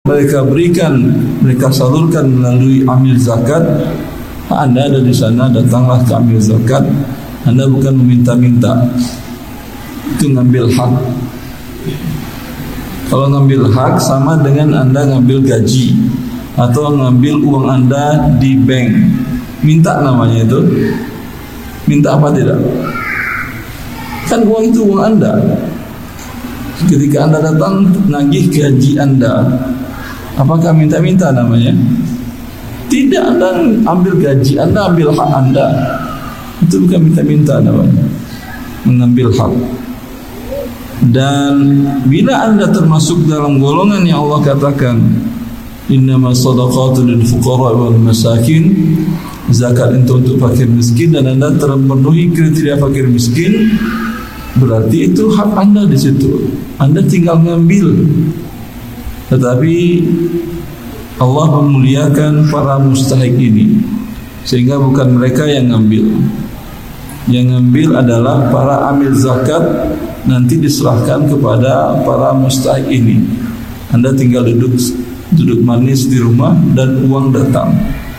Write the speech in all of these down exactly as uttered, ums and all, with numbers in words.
mereka berikan, mereka salurkan melalui amil zakat, Anda ada di sana, datanglah ke amil zakat. Anda bukan meminta-minta, itu ngambil hak. Kalau ngambil hak sama dengan Anda ngambil gaji atau ngambil uang Anda di bank. Minta namanya itu. Minta apa tidak? Kan uang itu uang Anda. Ketika Anda datang nagih gaji Anda, apakah minta-minta namanya? Tidak, Anda ambil gaji Anda, ambil hak Anda. Itu bukan minta-minta namanya, mengambil hak. Dan bila Anda termasuk dalam golongan yang Allah katakan innamas shadaqatu lil fuqara wal masakin, zakat itu untuk fakir miskin, dan Anda terpenuhi kriteria fakir miskin, berarti itu hak Anda di situ. Anda tinggal ngambil. Tetapi Allah memuliakan para mustahik ini, sehingga bukan mereka yang ngambil. Yang ngambil adalah para amil zakat, nanti diserahkan kepada para mustahik ini. Anda tinggal duduk duduk manis di rumah dan uang datang.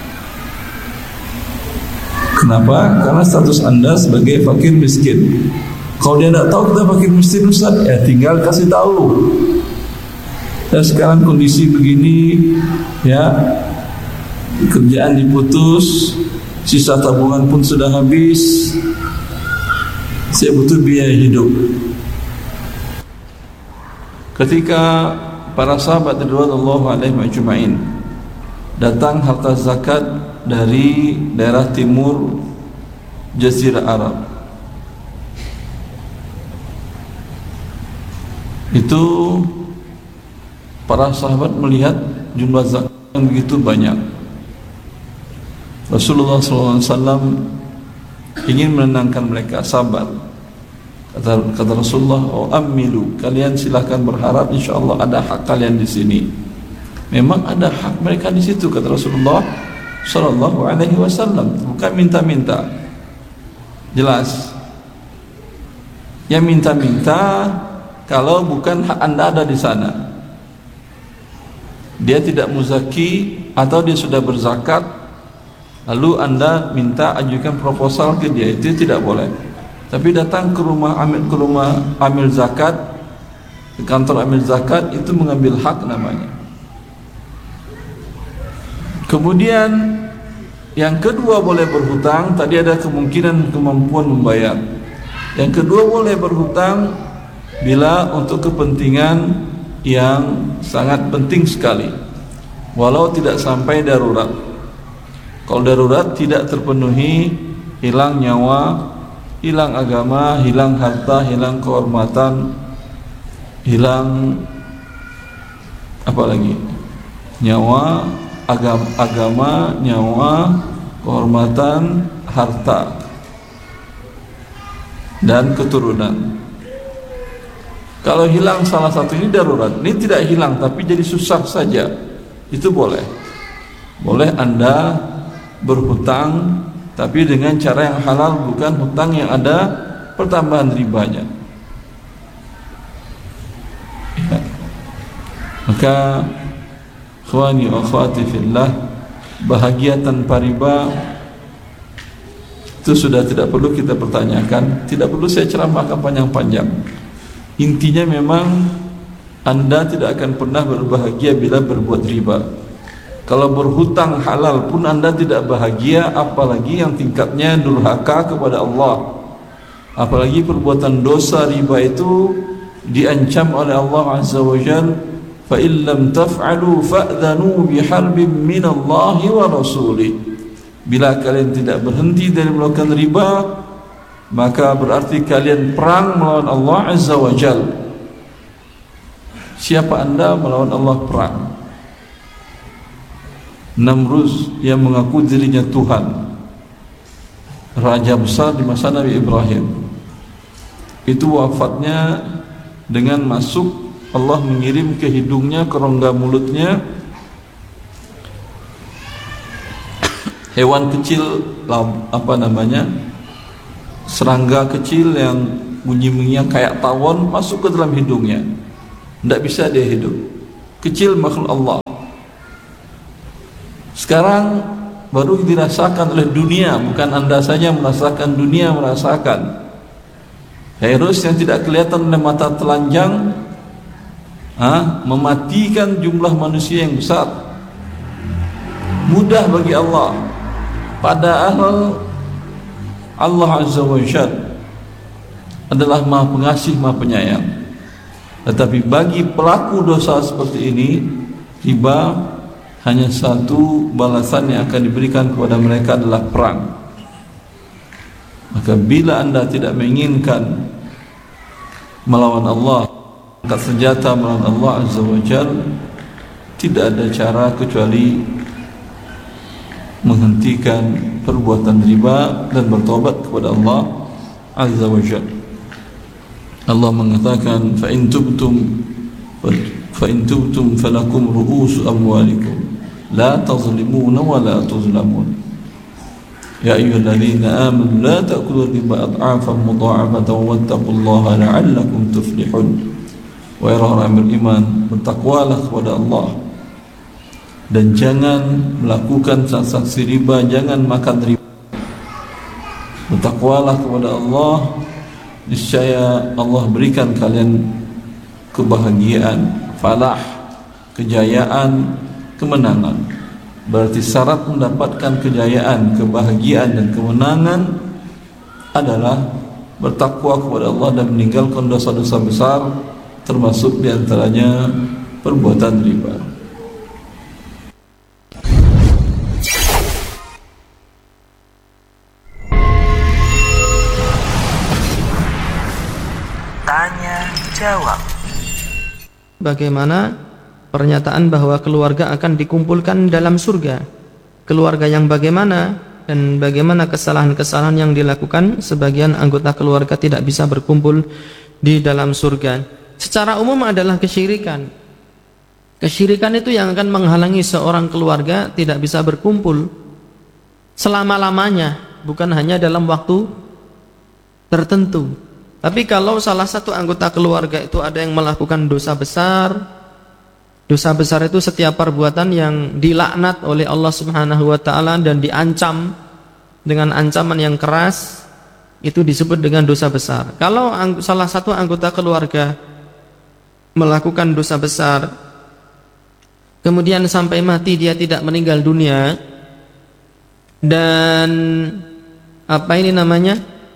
Kenapa? Karena status Anda sebagai fakir miskin. Kalau dia tidak tahu kita fakir miskin, Ustaz, ya tinggal kasih tahu. Dan sekarang kondisi begini, ya, kerjaan diputus, sisa tabungan pun sudah habis, saya butuh biaya hidup. Ketika para sahabat radhiyallahu alaihim ajma'in datang harta zakat dari daerah timur Jazirah Arab, itu para sahabat melihat jumlah zakat yang begitu banyak. Rasulullah shallallahu alaihi wasallam ingin menenangkan mereka, sabar. Kata, kata Rasulullah, oh amilu, kalian silahkan berharap, insya Allah ada hak kalian di sini. Memang ada hak mereka di situ, kata Rasulullah Shallallahu Alaihi Wasallam. Bukan minta-minta, jelas. Yang minta-minta kalau bukan hak Anda ada di sana. Dia tidak muzaki atau dia sudah berzakat, lalu Anda minta ajukan proposal ke dia, itu tidak boleh. Tapi datang ke rumah amil ke rumah amil zakat, ke kantor amil zakat, itu mengambil hak namanya. Kemudian yang kedua boleh berhutang. Tadi ada kemungkinan kemampuan membayar. Yang kedua boleh berhutang bila untuk kepentingan yang sangat penting sekali, walau tidak sampai darurat. Kalau darurat tidak terpenuhi, hilang nyawa, hilang agama, hilang harta, hilang kehormatan, hilang apa lagi? Nyawa, agama, agama, nyawa, kehormatan, harta, dan keturunan. Kalau hilang salah satu ini darurat, ini tidak hilang tapi jadi susah saja, itu boleh. Boleh Anda berhutang, tapi dengan cara yang halal, bukan hutang yang ada pertambahan ribanya. Ya. Maka ikhwani wa akhwati fillah, bahagia tanpa riba itu sudah tidak perlu kita pertanyakan, tidak perlu saya ceramahkan panjang-panjang. Intinya memang Anda tidak akan pernah berbahagia bila berbuat riba. Kalau berhutang halal pun Anda tidak bahagia, apalagi yang tingkatnya durhaka kepada Allah. Apalagi perbuatan dosa riba itu diancam oleh Allah Azza wa Jalla, fa illam taf'alu fa'dhanu biharbin minallahi wa rasulih. Bila kalian tidak berhenti dari melakukan riba, maka berarti kalian perang melawan Allah Azza wa Jalla. Siapa Anda melawan Allah perang? Namruz yang mengaku dirinya Tuhan, raja besar di masa Nabi Ibrahim, itu wafatnya dengan masuk, Allah mengirim ke hidungnya, ke rongga mulutnya hewan kecil, apa namanya, serangga kecil yang bunyi-bunyinya kayak tawon, masuk ke dalam hidungnya, tidak bisa dia hidup. kecil makhluk Allah. Sekarang baru dirasakan oleh dunia, bukan Anda saja merasakan, dunia merasakan. Virus yang tidak kelihatan oleh mata telanjang ha, mematikan jumlah manusia yang besar. Mudah bagi Allah, padahal Allah Azza wa Jalla adalah Maha Pengasih, Maha Penyayang. Tetapi bagi pelaku dosa seperti ini, tiba hanya satu balasan yang akan diberikan kepada mereka adalah perang. Maka bila Anda tidak menginginkan melawan Allah, angkat senjata melawan Allah Azza wa Jalla, tidak ada cara kecuali menghentikan perbuatan riba dan bertobat kepada Allah Azza wa Jalla. Allah mengatakan, fa in tubtum fa in tubtum falakum ru'usu amwalikum la tazlimuna wa la tuzlamun. Ya ayyuhalladzina amanu la ta'kulu riba ad'afan mudha'afatan wattaqullaha la'allakum tuflihun. Wahai orang beriman, bertakwalah kepada Allah dan jangan melakukan transaksi riba, jangan makan riba. Bertakwalah kepada Allah, niscaya Allah berikan kalian kebahagiaan, falah, kejayaan, kemenangan. Berarti syarat mendapatkan kejayaan, kebahagiaan dan kemenangan adalah bertakwa kepada Allah dan meninggalkan dosa-dosa besar, termasuk diantaranya perbuatan riba. Tanya jawab. Bagaimana pernyataan bahwa keluarga akan dikumpulkan dalam surga? Keluarga yang bagaimana dan bagaimana kesalahan-kesalahan yang dilakukan sebagian anggota keluarga tidak bisa berkumpul di dalam surga? Secara umum adalah kesyirikan. Kesyirikan itu yang akan menghalangi seorang keluarga tidak bisa berkumpul selama-lamanya, bukan hanya dalam waktu tertentu. Tapi kalau salah satu anggota keluarga itu ada yang melakukan dosa besar, dosa besar itu setiap perbuatan yang dilaknat oleh Allah Subhanahu wa taala dan diancam dengan ancaman yang keras, itu disebut dengan dosa besar. Kalau salah satu anggota keluarga melakukan dosa besar kemudian sampai mati dia tidak meninggal dunia dan apa ini namanya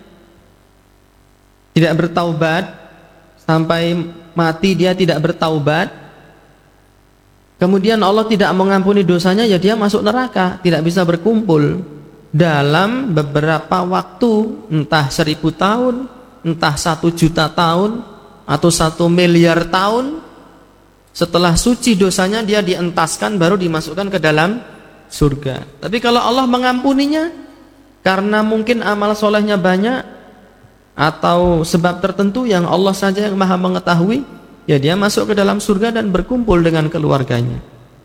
tidak bertaubat, sampai mati dia tidak bertaubat, kemudian Allah tidak mengampuni dosanya, ya dia masuk neraka, tidak bisa berkumpul dalam beberapa waktu, entah seribu tahun, entah satu juta tahun, atau satu miliar tahun. Setelah suci dosanya dia dientaskan, baru dimasukkan ke dalam surga. Tapi kalau Allah mengampuninya karena mungkin amal solehnya banyak atau sebab tertentu yang Allah saja yang maha mengetahui, ya dia masuk ke dalam surga dan berkumpul dengan keluarganya.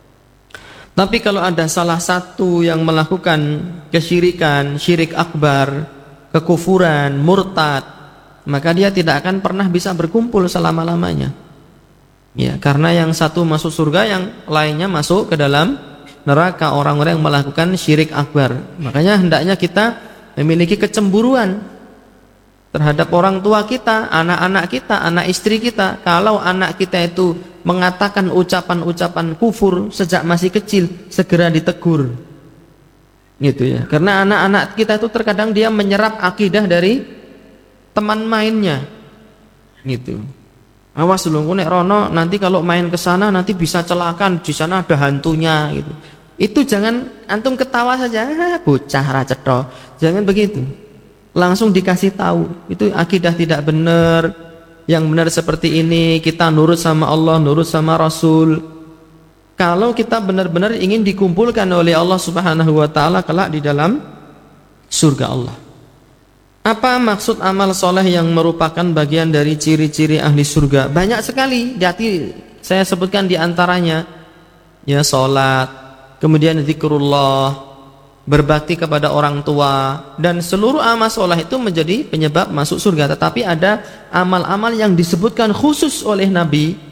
Tapi kalau ada salah satu yang melakukan kesyirikan, syirik akbar, kekufuran, murtad, maka dia tidak akan pernah bisa berkumpul selama-lamanya. Ya, karena yang satu masuk surga, yang lainnya masuk ke dalam neraka, orang-orang yang melakukan syirik akbar. Makanya hendaknya kita memiliki kecemburuan terhadap orang tua kita, anak-anak kita, anak istri kita. Kalau anak kita itu mengatakan ucapan-ucapan kufur sejak masih kecil, segera ditegur, gitu ya. Karena anak-anak kita itu terkadang dia menyerap akidah dari teman mainnya, gitu. Awas lu nek rono, nanti kalau main ke sana nanti bisa celakan, di sana ada hantunya, gitu. Itu jangan antum ketawa saja, ah, bocah ra cetha. Jangan begitu. Langsung dikasih tahu, itu akidah tidak benar. Yang benar seperti ini, kita nurut sama Allah, nurut sama Rasul. Kalau kita benar-benar ingin dikumpulkan oleh Allah Subhanahu wa taala kelak di dalam surga Allah. Apa maksud amal soleh yang merupakan bagian dari ciri-ciri ahli surga? Banyak sekali. Jadi saya sebutkan di antaranya, ya, salat, kemudian zikrullah, berbakti kepada orang tua, dan seluruh amal soleh itu menjadi penyebab masuk surga. Tetapi ada amal-amal yang disebutkan khusus oleh Nabi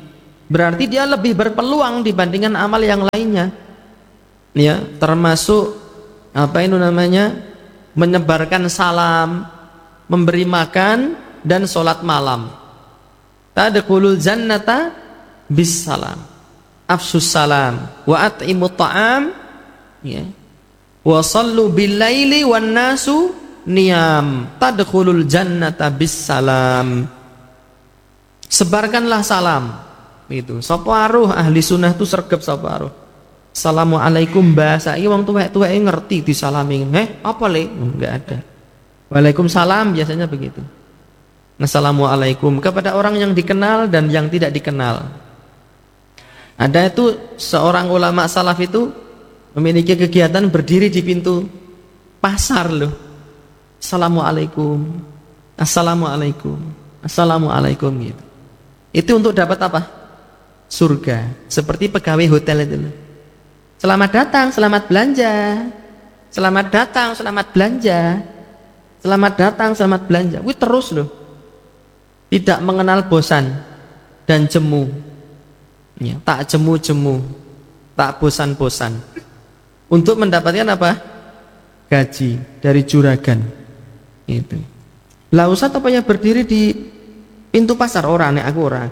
berarti dia lebih berpeluang dibandingkan amal yang lainnya. Ya, termasuk apa itu namanya? Menyebarkan salam, memberi makan dan sholat malam. Tadkhulul jannata bis salam. Afsus salam wa at'imut ta'am, ya. Wa sallu bil laili wan nasu niyam. Tadkhulul jannata bis salam. Sebarkanlah salam. Itu. Sapa aruh ahli sunnah itu sregep sapa aruh. Assalamualaikum bahasa iki wong tuwek-tuweke ngerti disalami. Heh, apa le? Enggak ada. Waalaikumsalam biasanya begitu. Assalamualaikum kepada orang yang dikenal dan yang tidak dikenal. Ada itu seorang ulama salaf itu memiliki kegiatan berdiri di pintu pasar loh. Assalamualaikum, assalamualaikum, assalamualaikum gitu. Itu untuk dapat apa? Surga. Seperti pegawai hotel itu loh. Selamat datang, selamat belanja. Selamat datang, selamat belanja. Selamat datang, selamat belanja. Wih terus loh. Tidak mengenal bosan dan jemu. Ya, tak jemu-jemu, tak bosan-bosan. Untuk mendapatkan apa? Gaji dari juragan. Itu. Lah Ustaz apa ya berdiri di pintu pasar orang nek aku orang.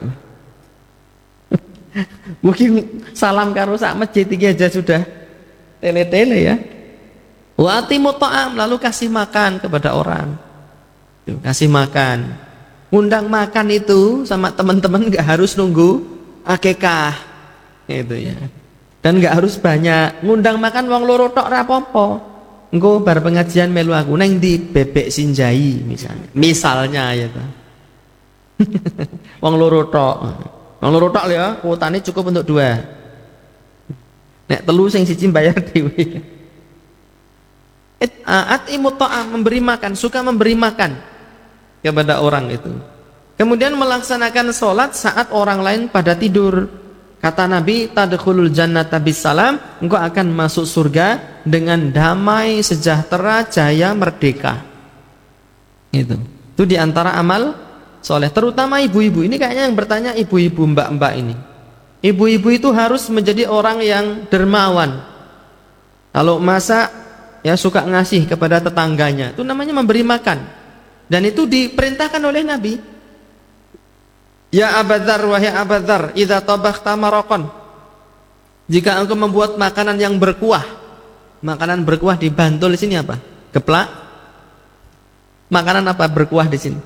Mungkin salam karo sak masjid iki aja sudah tele-tele ya. Wa atimut ta'am, lalu kasih makan kepada orang. Tuh, kasih makan. Ngundang makan itu sama teman-teman enggak harus nunggu akikah itu ya. Dan enggak harus banyak. Ngundang makan wong loro tok ra apa-apa. Engko bar pengajian melu aku neng di Bebek Sinjai misalnya. Misalnya ya ta. Wong loro tok. Wong loro tok ya, kuotane cukup untuk dua. Nek telu sing siji bayar dhewe. At'imut ta'am, memberi makan, suka memberi makan kepada orang itu. Kemudian melaksanakan sholat saat orang lain pada tidur. Kata Nabi, tadkhulul jannata bisalam, engkau akan masuk surga dengan damai, sejahtera, jaya, merdeka. Itu. Itu diantara amal soleh. Terutama ibu-ibu. Ini kayaknya yang bertanya ibu-ibu, mbak-mbak ini. Ibu-ibu itu harus menjadi orang yang dermawan. Kalau masak, ya suka ngasih kepada tetangganya. Itu namanya memberi makan. Dan itu diperintahkan oleh Nabi. Ya Abadzar, wahai Abadzar, idza tabakhta maraqan. Jika engkau membuat makanan yang berkuah. Makanan berkuah di Bantul di sini apa? Geplak. Makanan apa berkuah di sini?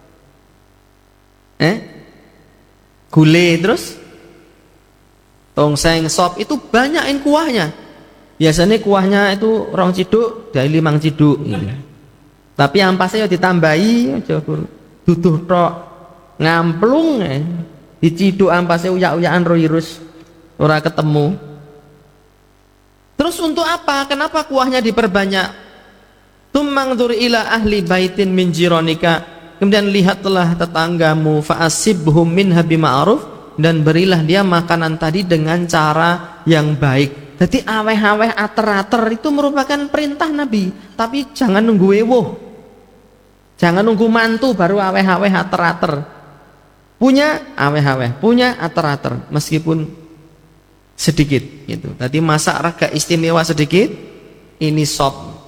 Eh? Gulai terus? Tongseng, sop itu banyakin kuahnya. Biasanya kuahnya itu rong ciduk dari limang ciduk gitu. Tapi ampasnya ditambahi aja duduh tok. Ngamplung eh. Diciduk ampasnya uyak-uyakan roirus ora ketemu. Terus untuk apa? Kenapa kuahnya diperbanyak? Tumangdur ila ahli baitin min jironika. Kemudian lihatlah tetanggamu fa'asibhum minha bima'ruf, dan berilah dia makanan tadi dengan cara yang baik. Jadi aweh-aweh ater-ater itu merupakan perintah Nabi. Tapi jangan nunggu ewoh. Jangan nunggu mantu baru aweh-aweh ater-ater. Punya aweh-aweh, punya ater-ater meskipun sedikit gitu. Tadi masak raga istimewa sedikit, ini sop.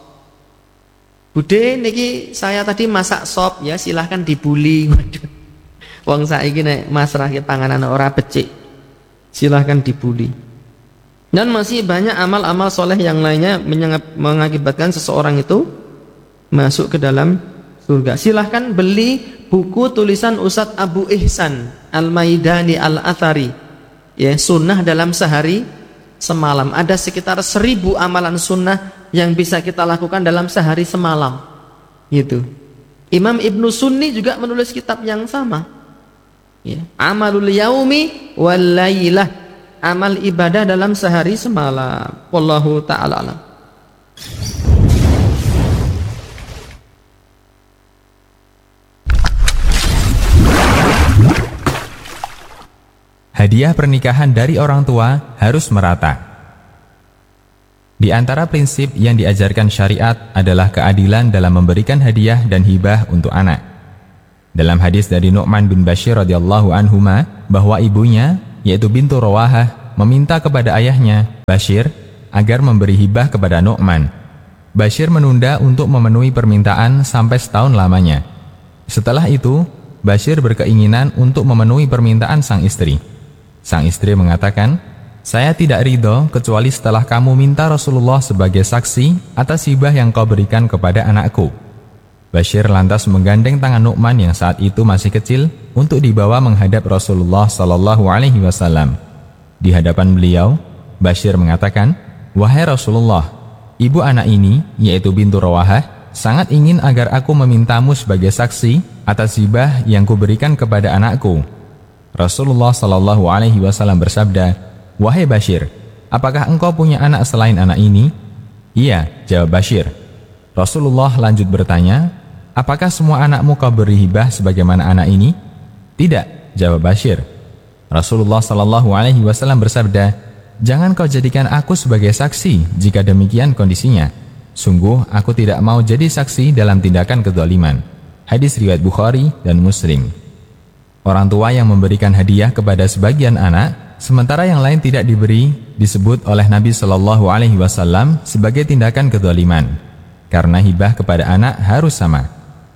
Bude niki saya tadi masak sop ya, silahkan dibuli. Waduh. Wong saiki nek masrah panganan ora becik. Silahkan dibuli. Dan masih banyak amal-amal soleh yang lainnya mengakibatkan seseorang itu masuk ke dalam surga. Silahkan beli buku tulisan Ustadz Abu Ihsan Al-Maidani Al-Athari, ya, sunnah dalam sehari semalam. Ada sekitar seribu amalan sunnah yang bisa kita lakukan dalam sehari semalam gitu. Imam Ibnu Sunni juga menulis kitab yang sama, ya. Amalul yaumi wal lailah, amal ibadah dalam sehari semalam. Wallahu ta'ala alam. Hadiah pernikahan dari orang tua harus merata. Di antara prinsip yang diajarkan syariat adalah keadilan dalam memberikan hadiah dan hibah untuk anak. Dalam hadis dari Nu'man bin Bashir radhiyallahu anhuma bahwa ibunya yaitu bintu Rawahah, meminta kepada ayahnya, Bashir, agar memberi hibah kepada Nu'man. Bashir menunda untuk memenuhi permintaan sampai setahun lamanya. Setelah itu, Bashir berkeinginan untuk memenuhi permintaan sang istri. Sang istri mengatakan, "Saya tidak ridho kecuali setelah kamu minta Rasulullah sebagai saksi atas hibah yang kau berikan kepada anakku." Bashir lantas menggandeng tangan Nu'man yang saat itu masih kecil untuk dibawa menghadap Rasulullah Sallallahu Alaihi Wasallam. Di hadapan beliau, Bashir mengatakan, "Wahai Rasulullah, ibu anak ini, yaitu bintu Rawahah, sangat ingin agar aku memintamu sebagai saksi atas hibah yang kuberikan kepada anakku." Rasulullah Sallallahu Alaihi Wasallam bersabda, "Wahai Bashir, apakah engkau punya anak selain anak ini?" "Iya," jawab Bashir. Rasulullah lanjut bertanya, "Apakah semua anakmu kau beri hibah sebagaimana anak ini?" "Tidak," jawab Bashir. Rasulullah Sallallahu Alaihi Wasallam bersabda, "Jangan kau jadikan aku sebagai saksi jika demikian kondisinya. Sungguh aku tidak mau jadi saksi dalam tindakan kezaliman." Hadis riwayat Bukhari dan Muslim. Orang tua yang memberikan hadiah kepada sebagian anak, sementara yang lain tidak diberi, disebut oleh Nabi Sallallahu Alaihi Wasallam sebagai tindakan kezaliman. Karena hibah kepada anak harus sama.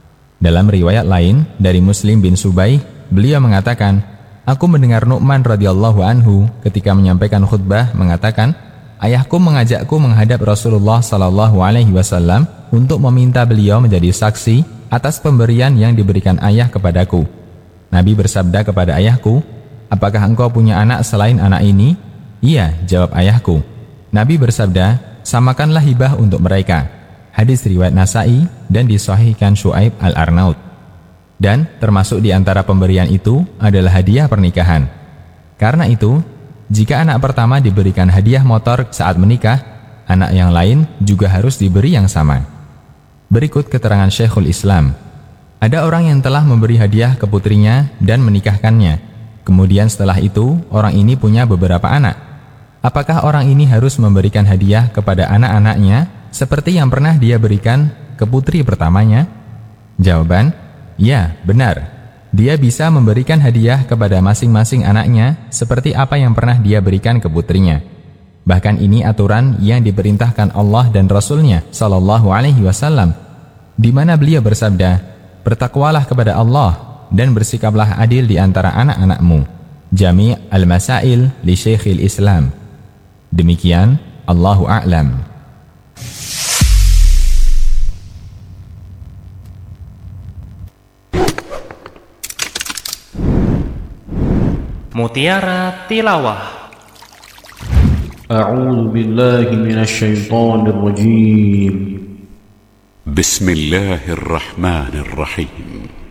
Dalam riwayat lain dari Muslim bin Subaih, beliau mengatakan, "Aku mendengar Nu'man radhiyallahu anhu ketika menyampaikan khutbah mengatakan, ayahku mengajakku menghadap Rasulullah Sallallahu Alaihi Wasallam untuk meminta beliau menjadi saksi atas pemberian yang diberikan ayah kepadaku. Nabi bersabda kepada ayahku, 'Apakah engkau punya anak selain anak ini?' 'Iya,' jawab ayahku. Nabi bersabda, 'Samakanlah hibah untuk mereka.'" Hadis riwayat Nasa'i dan disahihkan Syu'aib Al-Arnaud. Dan termasuk di antara pemberian itu adalah hadiah pernikahan. Karena itu, jika anak pertama diberikan hadiah motor saat menikah, anak yang lain juga harus diberi yang sama. Berikut keterangan Syekhul Islam. Ada orang yang telah memberi hadiah ke putrinya dan menikahkannya. Kemudian setelah itu, orang ini punya beberapa anak. Apakah orang ini harus memberikan hadiah kepada anak-anaknya seperti yang pernah dia berikan ke putri pertamanya? Jawaban, ya, benar. Dia bisa memberikan hadiah kepada masing-masing anaknya seperti apa yang pernah dia berikan ke putrinya. Bahkan ini aturan yang diperintahkan Allah dan Rasul-Nya Sallallahu Alaihi Wasallam, di mana beliau bersabda, "Bertakwalah kepada Allah dan bersikaplah adil di antara anak-anakmu." Jami' al-Masail li Syekhil Islam. Demikian, Allahu a'lam. Mutiara Tilawah. A'udzu billahi minasy syaithanir rajim. Bismillahirrahmanirrahim.